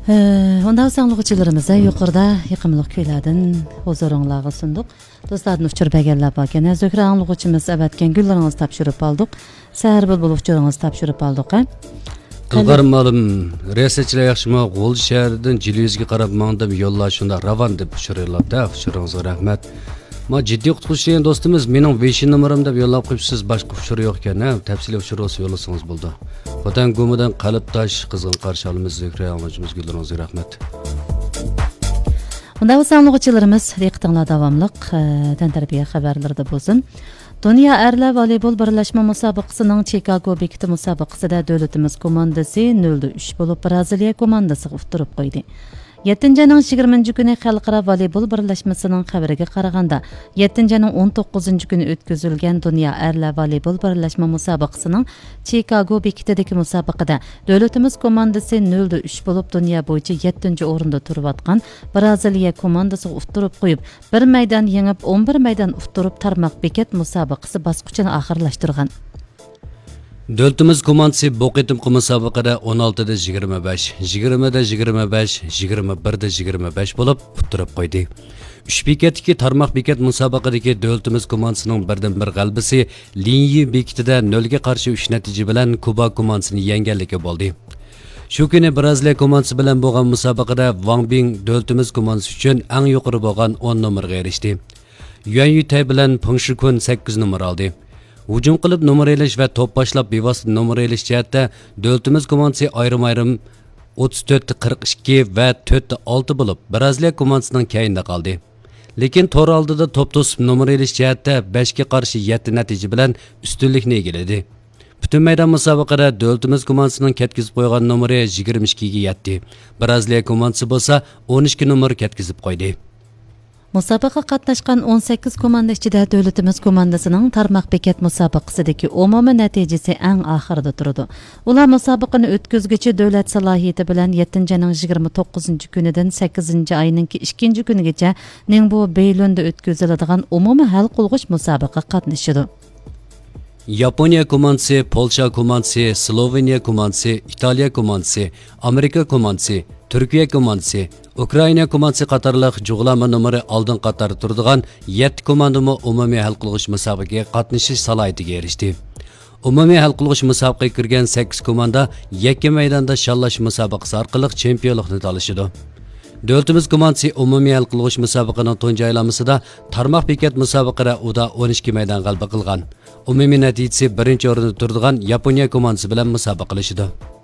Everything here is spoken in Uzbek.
Ondan sağlıqçılarımıza yuqorida yaqimliq kuylardan huzurunlarga sunduk. Dostlardan uçur bəgərlər bakən. Zöhrə anlıqçımız əvətken gülləriniz tapşırıb aldıq. Səhər bülbül uçurunuz tapşırıb aldıq. Qılğarım malım, rəsətçilə yaxşıma Qo'l şəhərindən Ciliyizga qarab mağdım yollar şunda ravan deb uçururlar da, uçurunuzga rahmat. Ma ciddi o'qituvchi do'stimiz mening 5 numaram deb yo'llab qo'yibsiz, boshqa uçur yo'q ekan, ha? Tafsiliy uçur olsa yo'llasangiz bo'ldi. Vatan go'midan qalb tosh qizg'in qarshi olamiz, Zöhrə anlıqçımız güllərinizga rahmat. Unda sağlıqçılarımız diqqətinizə davamlıq təntarbiyə xəbərlərdə bolsun. Dünya Erlər Voleybol Birləşmə müsabiqəsinin Chicago bekiti müsabiqəsində dövlətimiz komandası 0-3 bo'lib Braziliya komandasiga uturib qo'ydi. 7-nің 20 күні Xalqaro voleybol birlashmasining xabariga qaraganda 7-nің 19 күні o'tkazilgan Dünya Erlər Voleybol Birləşmə müsabiqəsinin Chicago bekitidagi musobaqada davlatimiz komandasi 0-3 bo'lib dunyo bo'yicha 7-o'rinda turib atgan Braziliya komandasiga uturib qo'yib, bir maydon yengib 11 maydon uturib tarmoq bekat musobaqasi bosqichini oxirlashtirgan. Dövlətimiz komandası bu qitimqi musobaqada 16-da 25, 20-da 25, 21-da 25 bo'lib uturib qo'ydi. 3 bekatdagi tarmoq bekat musobaqadagi dövlətimiz komandasining birdan-bir g'alabasi Linyi bekitida 0ga qarshi 3 natija bilan Kuba komandasini yengganligi bo'ldi. Shu kuni Braziliya komandasi bilan bo'lgan musobaqada Wang Bing dövlətimiz komandasi uchun eng yuqori bo'lgan 10 nomerga erishdi. Yuan Yutay bilan Peng Shikun 8 nomer oldi. Hücum qilib nomer elish va top boshlab bevosita nomer elish jihatda dövlətimiz komandasi ayrim-ayrim 34-42 va 4-6 bo'lib Braziliya komandasining keyinda qoldi. Lekin to'r oldida top to'sib nomer elish jihatda 5 ga qarshi 7 natija bilan ustunlikni egalladi. Butun maydon musobaqada dövlətimiz komandasining ketkizib qo'ygan nomeri 22 ga yetdi. Braziliya komandasi bo'lsa 12 nomer ketkizib qo'ydi. Musobaqa qatnashgan 18 komanda ichida davlatimiz komandasining tarmoq bekat musobaqasidagi umumiy natijasi eng oxirida turdi. Ular musobaqani o'tkazguchi davlat salohiyati bilan 7-ning 29 kunidan 8-oyning 2 kunigacha Ningbo Beylonda o'tkaziladigan umumiy hal qilg'ich musobaqa qatnashidi. Yaponiya komandasi, Polsha komandasi, Sloveniya komandasi, Italiya komandasi, Amerika komandasi, Turkiya komandasi, Ukraina komandasi qatorliq jug'lama nomeri oldin qatorda turadigan 7 komandami umumiy hal qilg'ich musobaqaga qatnashish salohiyatiga erishdi. Umumiy hal qilg'ich musobaqaga kirgan 8 komanda yakka maydonda shallash musobaqasi orqali chempionlikni talashidi. Dövlətimiz komandasi umumiy hal qilg'ich musobaqaning tunji aylanmasida tarmoq bekat musobaqada uda 12 maydon g'alaba qilgan. Umumiy natijasi 1-o'rinda turadigan Yaponiya komandasi bilan musobaqalashdi.